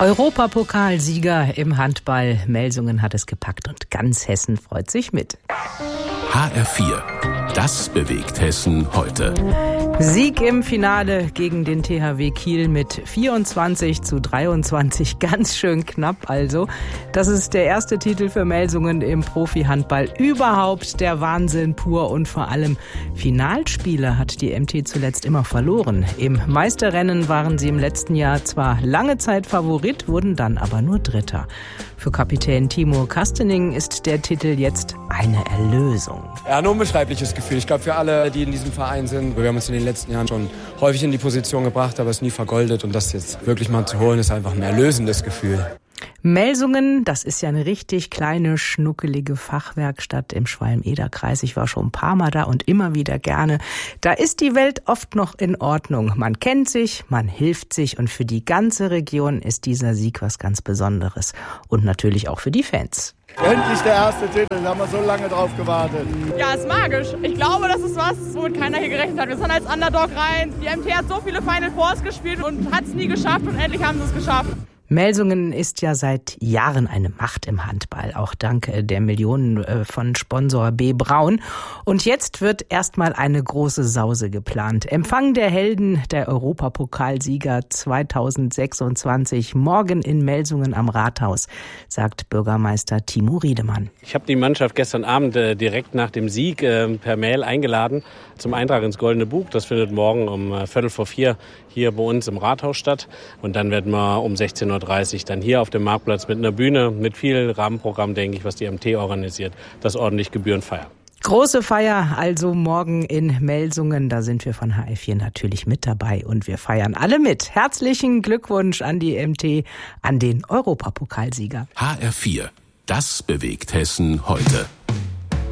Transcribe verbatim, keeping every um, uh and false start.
Europapokalsieger im Handball. Melsungen hat es gepackt und ganz Hessen freut sich mit. H R vier. Das bewegt Hessen heute. Sieg im Finale gegen den T H W Kiel mit vierundzwanzig zu dreiundzwanzig. Ganz schön knapp also. Das ist der erste Titel für Melsungen im Profi-Handball überhaupt. Der Wahnsinn pur und vor allem Finalspiele hat die M T zuletzt immer verloren. Im Meisterrennen waren sie im letzten Jahr zwar lange Zeit Favorit, wurden dann aber nur Dritter. Für Kapitän Timo Kastening ist der Titel jetzt eine Erlösung. Ja, ein unbeschreibliches Gefühl. Ich glaube, für alle, die in diesem Verein sind, wir haben uns in den letzten Jahren schon häufig in die Position gebracht, aber es nie vergoldet. Und das jetzt wirklich mal zu holen, ist einfach ein erlösendes Gefühl. Melsungen, das ist ja eine richtig kleine, schnuckelige Fachwerkstatt im Schwalm-Eder-Kreis. Ich war schon ein paar Mal da und immer wieder gerne. Da ist die Welt oft noch in Ordnung. Man kennt sich, man hilft sich und für die ganze Region ist dieser Sieg was ganz Besonderes. Und natürlich auch für die Fans. Endlich der erste Titel, da haben wir so lange drauf gewartet. Ja, ist magisch. Ich glaube, das ist was, womit keiner hier gerechnet hat. Wir sind als Underdog rein. Die M T hat so viele Final Fours gespielt und hat es nie geschafft und endlich haben sie es geschafft. Melsungen ist ja seit Jahren eine Macht im Handball, auch dank der Millionen von Sponsor B. Braun. Und jetzt wird erstmal eine große Sause geplant. Empfang der Helden, der Europapokalsieger zweitausendsechsundzwanzig, morgen in Melsungen am Rathaus, sagt Bürgermeister Timo Riedemann. Ich habe die Mannschaft gestern Abend äh, direkt nach dem Sieg äh, per Mail eingeladen zum Eintrag ins Goldene Buch. Das findet morgen um äh, Viertel vor vier hier bei uns im Rathaus statt. Und dann werden wir um sechzehn Uhr dreißig dann hier auf dem Marktplatz mit einer Bühne, mit viel Rahmenprogramm, denke ich, was die M T organisiert, das ordentlich Gebühren feiern. Große Feier also morgen in Melsungen. Da sind wir von H R vier natürlich mit dabei und wir feiern alle mit. Herzlichen Glückwunsch an die M T, an den Europapokalsieger. H R vier. Das bewegt Hessen heute.